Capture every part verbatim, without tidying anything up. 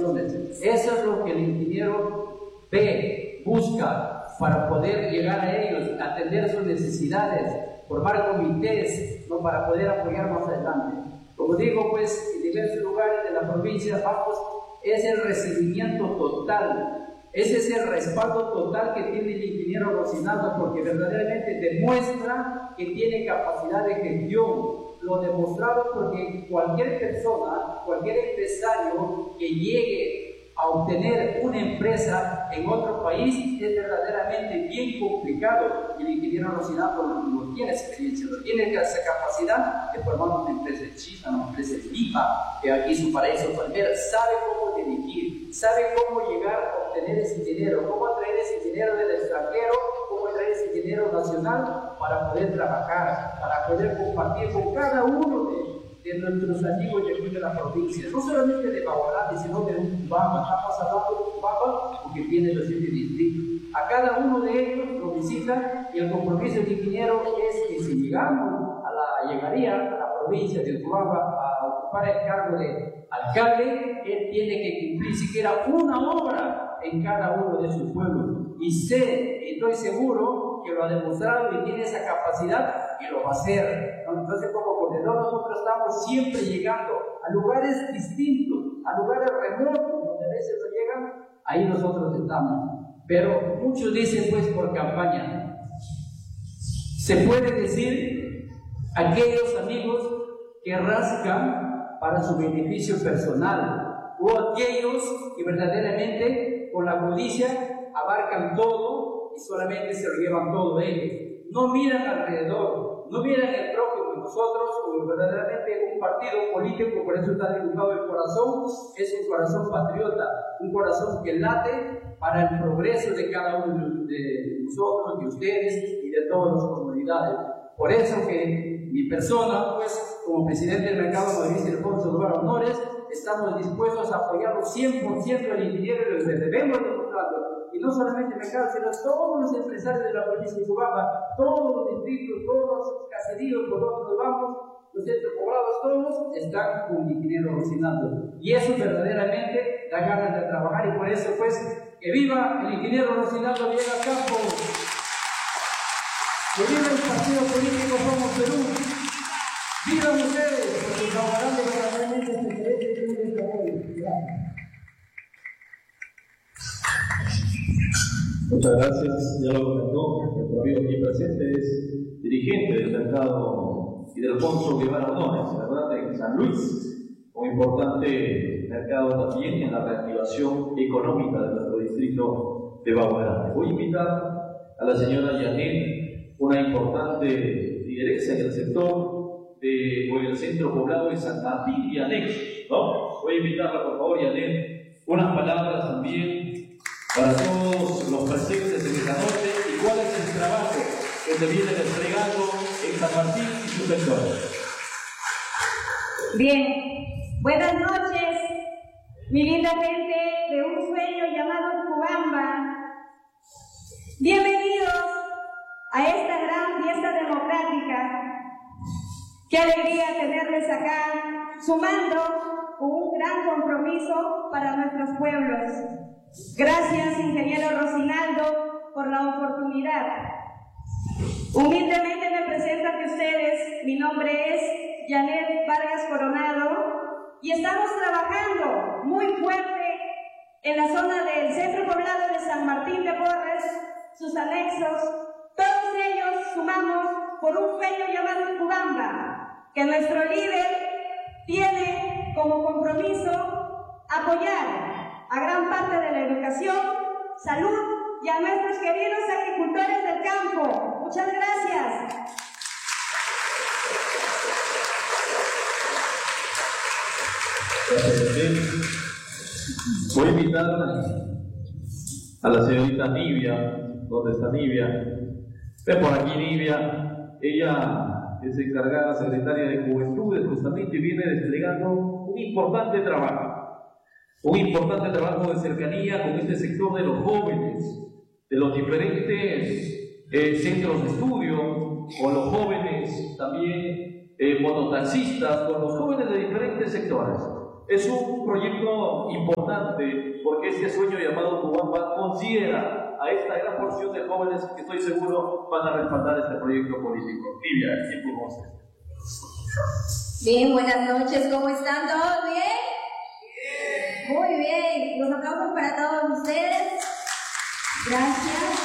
inversiones. Eso es lo que el ingeniero ve, busca, para poder llegar a ellos, atender sus necesidades, formar comités, ¿no?, para poder apoyar más adelante. Como digo, pues, en diversos lugares de la provincia, vamos, es el recibimiento total. Ese es el respaldo total que tiene el ingeniero Rocinaldo, porque verdaderamente demuestra que tiene capacidad de gestión. Lo demostrado porque cualquier persona, cualquier empresario que llegue a obtener una empresa en otro país es verdaderamente bien complicado. Y el ingeniero Rocinaldo no, no tiene experiencia, no tiene esa capacidad de formar una empresa en China, una empresa en Lima, que aquí su paraíso palmera, sabe cómo dirigir, sabe cómo llegar a obtener ese dinero, cómo traer ese dinero del extranjero, cómo traer ese dinero nacional para poder trabajar, para poder compartir con cada uno de de nuestros amigos de aquí de la provincia, no solamente de Bagualá, sino de Cubamba. Estamos hablando de Cubamba porque tiene los siete distritos. A cada uno de ellos lo visita, y el compromiso del ingeniero es que si llegamos a la, llegaría a la provincia de Cubamba a ocupar el cargo de alcalde, él tiene que cumplir siquiera una obra en cada uno de sus pueblos. Y sé, estoy seguro que lo ha demostrado y tiene esa capacidad y lo va a hacer. Entonces, como coordinador, nosotros estamos siempre llegando a lugares distintos, a lugares remotos donde a veces no llegan, ahí nosotros estamos. Pero muchos dicen, pues, por campaña. Se puede decir aquellos amigos que rascan para su beneficio personal, o aquellos que verdaderamente con la codicia abarcan todo y solamente se lo llevan todo ellos. No miran alrededor, no miran el prójimo. Nosotros, como verdaderamente un partido político, por eso está dibujado el corazón, es un corazón patriota, un corazón que late para el progreso de cada uno de nosotros, de ustedes y de todas las comunidades. Por eso que mi persona, pues, como presidente del mercado mayorista Alfonso Duarte Honores, estamos dispuestos a apoyarlo cien por ciento al ingeniero y lo debemos demostrarlo. Y no solamente el mercado, sino todos los empresarios de la provincia de Cubamba, todos los distritos, todos los caseríos por donde nos vamos, los centros poblados, todos están con el ingeniero Rocinaldo. Y eso verdaderamente da ganas de trabajar, y por eso, pues, que viva el ingeniero Rocinaldo Villegas Campos, que viva el partido político Somos Perú, vivan ustedes, porque trabajarán de verdaderamente se merece un desarrollo. Gracias. Muchas gracias, ya lo comentó, nuestro amigo aquí presente es dirigente del mercado y del Alfonso Guevara Honores, ¿verdad?, en San Luis, un importante mercado también en la reactivación económica de nuestro distrito de Bagualá. Voy a invitar a la señora Yanet, una importante lideresa en el sector de, o en el centro poblado de San Martín y anexos, ¿no? Voy a invitarla, por favor, Yanet, unas palabras también para todos los presentes en esta noche, y cuál es el trabajo que se viene desplegando en San Martín y su sector. Bien, buenas noches, mi linda gente de un sueño llamado Cubamba. Bienvenidos a esta gran fiesta democrática. Qué alegría tenerles acá, sumando un gran compromiso para nuestros pueblos. Gracias, ingeniero Rocinaldo, por la oportunidad. Humildemente me presento ante ustedes. Mi nombre es Yanet Vargas Coronado y estamos trabajando muy fuerte en la zona del centro poblado de San Martín de Porres, sus anexos. Todos ellos sumamos por un sueño llamado Cubamba, que nuestro líder tiene como compromiso apoyar a gran parte de la educación, salud y a nuestros queridos agricultores del campo. Muchas gracias. Gracias. Voy a invitar a la señorita Nivia. ¿Dónde está Nivia? Ven por aquí, Nivia. Ella es encargada secretaria de Juventudes, justamente, y viene desplegando un importante trabajo. Un importante trabajo de cercanía con este sector de los jóvenes, de los diferentes eh, centros de estudio, con los jóvenes también eh, mototaxistas, con los jóvenes de diferentes sectores. Es un proyecto importante porque este sueño llamado Cubamba considera a esta gran porción de jóvenes que estoy seguro van a respaldar este proyecto político. Livia, ¿quién por usted? Bien, buenas noches, ¿cómo están todos? ¿Bien? Bien. Muy bien, los aplausos para todos ustedes. Gracias.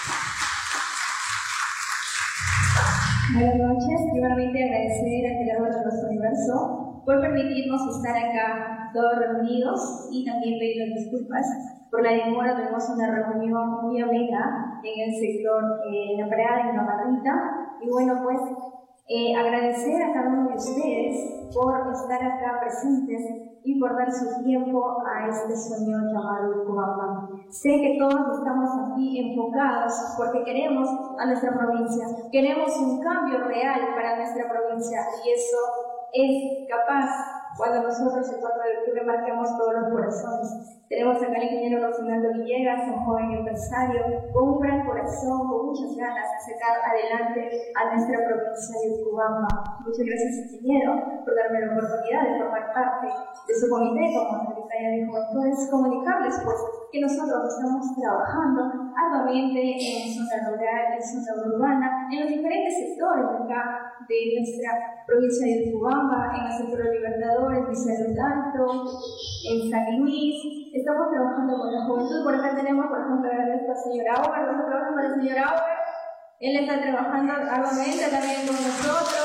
Buenas noches, primeramente agradecer al Creador de nuestro universo por permitirnos estar acá todos reunidos y también pedir disculpas por la demora. Tuvimos una reunión muy amena en el sector eh, La Parada, en Gamarrita, y bueno, pues Eh, agradecer a cada uno de ustedes por estar acá presentes y por dar su tiempo a este sueño llamado Cubamba. Sé que todos estamos aquí enfocados porque queremos a nuestra provincia, queremos un cambio real para nuestra provincia, y eso es capaz cuando nosotros el cuatro de octubre marquemos todos los corazones. Tenemos acá al ingeniero Rosinaldo Villegas, un joven empresario con un gran corazón, con muchas ganas de sacar adelante a nuestra provincia de Cubamba. Muchas gracias, ingeniero, por darme la oportunidad de formar parte de su comité como secretaria de Juventudes. Comunicarles pues que nosotros estamos trabajando arduamente en zona rural, en zona urbana, en los diferentes sectores de acá de nuestra provincia de Cubamba, en el sector de Libertadores, Villa del Alto, en San Luis. Estamos trabajando con la juventud. Por acá tenemos, por ejemplo, a esta señora Auger, nosotros trabajamos con la señora Auger. Él está trabajando arduamente también con nosotros.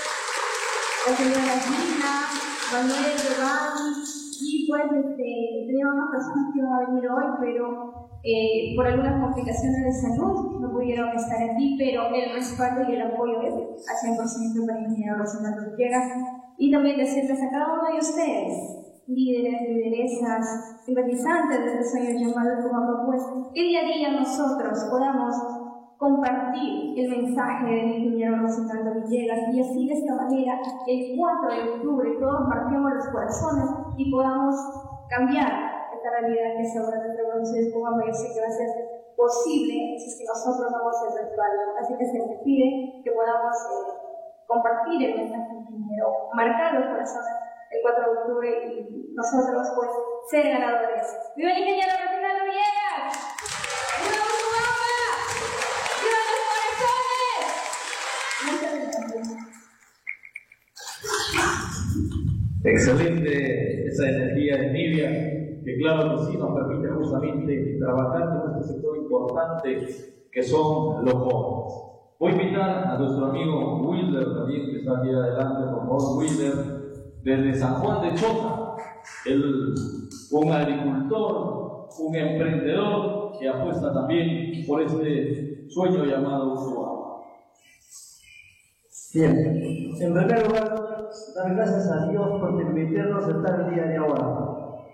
La señora Gina, Manuel, Iván, y pues este, teníamos más personas que iban a venir hoy, pero eh, por algunas complicaciones de salud no pudieron estar aquí, pero el respaldo y el apoyo es al cien por ciento para el ingeniero Rosinaldo Villegas. Y también decirles a cada uno de ustedes, líderes, lideresas, simpatizantes de este sueño llamado Cubamba, pues que día a día nosotros podamos compartir el mensaje del ingeniero Rosinaldo Villegas, y así de esta manera el cuatro de octubre todos marquemos los corazones y podamos cambiar esta realidad que es ahora nuestra provincia de Cubamba. Yo sé que va a ser posible si es que nosotros damos el respaldo, así que se les pide que podamos eh, compartir el mensaje del ingeniero, marcar los corazones el cuatro de octubre y nosotros pues ser ganadores. ¡Viva el ingeniero Rosinaldo Villegas! ¡Viva Cubamba! ¡Viva los corazones! Muchas gracias. Excelente esa energía de Livia, que claro que sí nos permite justamente trabajar con este sector importante que son los jóvenes. Voy a invitar a nuestro amigo Wilder también, que está aquí adelante, por favor, Wilder, desde San Juan de Chota, el, un agricultor, un emprendedor que apuesta también por este sueño llamado Cubamba. Bien, en primer lugar, dar gracias a Dios por permitirnos estar el día de ahora.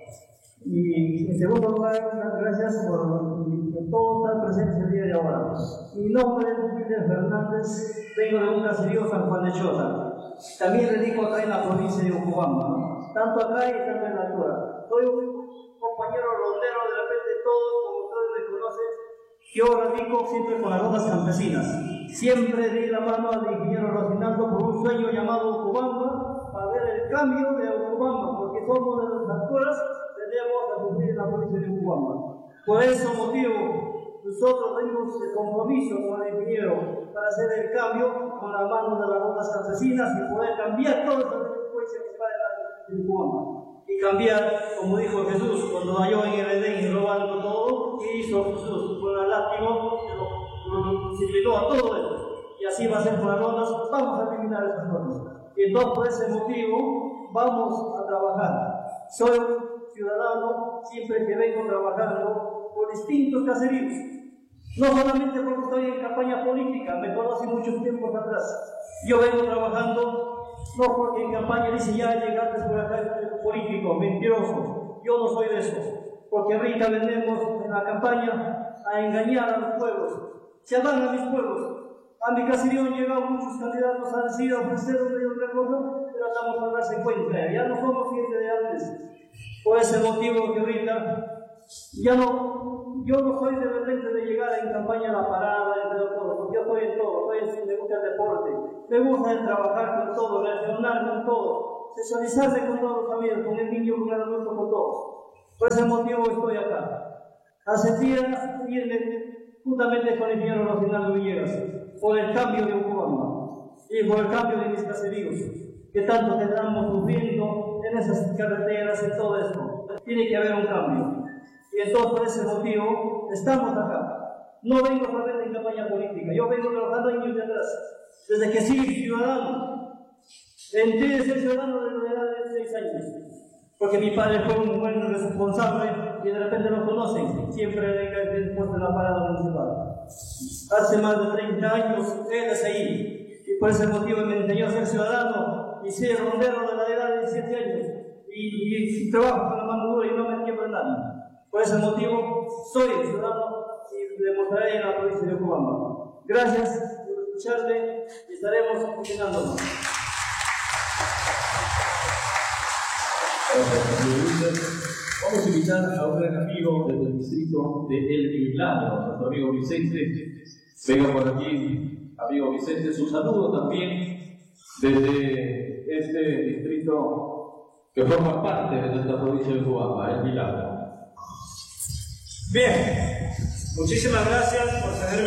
Y en segundo lugar, dar gracias por todo estar presente el día de ahora. Mi nombre es Wilder Fernández, vengo de un caserío San Juan de Chota. También radico acá en la provincia de Cubamba, tanto acá y tanto en la altura. Soy un compañero rondero, de repente todos, como ustedes me conocen, yo radico siempre con las rondas campesinas. Siempre di la mano al ingeniero Rosinaldo por un sueño llamado Cubamba, para ver el cambio de Cubamba, porque somos de las alturas, tenemos a cumplir en la provincia de Cubamba. Por ese motivo, nosotros tenemos el compromiso con el ingeniero para hacer el cambio con la mano de las rondas campesinas y poder cambiar toda esa delincuencia que está en Cubamba. Y cambiar, como dijo Jesús, cuando halló en el Edén robando todo, ¿qué hizo Jesús? Con el látigo, lo disciplinó a todo esto. Y así va a ser con las rondas, vamos a eliminar esas rondas. Y entonces, por ese motivo, vamos a trabajar. Soy ciudadano, siempre que vengo trabajando por distintos caseríos. No solamente porque estoy en campaña política, me conocí muchos tiempos atrás. Yo vengo trabajando no porque en campaña dice ya llegaste por acá el político, mentiroso. Yo no soy de eso. Porque ahorita vendemos en la campaña a engañar a los pueblos. Se van a mis pueblos. A mi caserío han llegado muchos candidatos a decir, a ofrecer una y otra cosa, pero estamos a darse cuenta. Ya no somos gente de antes. Por ese motivo que ahorita ya no, yo no soy de repente de llegar en campaña a la parada, entre todo, porque yo estoy en todo, estoy en, me gusta el deporte, me gusta el trabajar con todo, relacionar con todo. socializarse con todos los amigos, con el niño, con el adulto, con todos. Por ese motivo estoy acá. Hace días irme juntamente con el ingeniero Rocinaldo Villegas por el cambio de Ucubamba y por el cambio de mis caseríos, que tanto estamos sufriendo en esas carreteras, en todo esto. Tiene que haber un cambio. Y entonces por ese motivo estamos acá. No vengo solamente en campaña política, yo vengo trabajando años de atrás, desde que sí, ciudadano. Entré de ser ciudadano desde la edad de seis años, porque mi padre fue un buen responsable y de repente lo conocen, siempre después de la parada municipal. Hace más de treinta años él es ahí, y por ese motivo me enseñó a ser ciudadano y ser rondero de la edad de diecisiete años, y, y, y trabajo con la mano dura y no me quiebro en nada. Por ese motivo soy ciudadano y demostraré en la provincia de Ucubamba. Gracias por escucharme y estaremos continuando. Vamos a invitar a un gran amigo del distrito de El Milagro, nuestro amigo Vicente. Venga por aquí, amigo Vicente, su saludo también desde este distrito que forma parte de nuestra provincia de Ucubamba, El Milagro. Bien, muchísimas gracias por tener